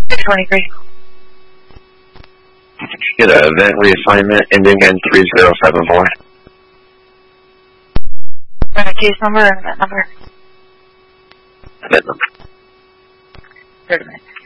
623. Get an event reassignment ending in 3074. Case number and event number. Event number. 30 minutes.